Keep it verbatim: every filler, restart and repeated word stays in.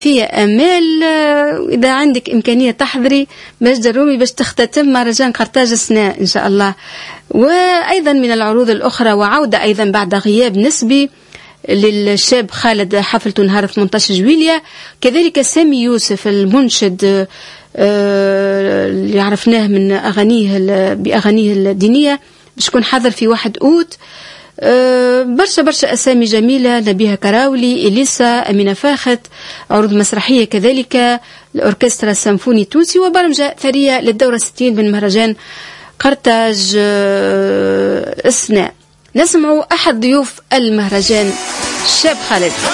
في امال اذا عندك امكانيه تحضري مجد الرومي باش تختتم مهرجان قرطاج السنة ان شاء الله. وايضا من العروض الاخرى وعوده ايضا بعد غياب نسبي للشاب خالد حفلته نهار ثمانية عشر جويلية. كذلك سامي يوسف المنشد اللي عرفناه من اغانيه باغانيه الدينيه باش يكون حاضر في واحد اوت. أه برشا برشا أسامي جميلة، نبيها كراولي، إليسا، أمينة فاخت، عروض مسرحية كذلك، الأوركسترا السيمفوني التونسي، وبرمجة ثرية للدورة ستين من مهرجان قرطاج أه السنة. نسمع أحد ضيوف المهرجان الشاب خالد.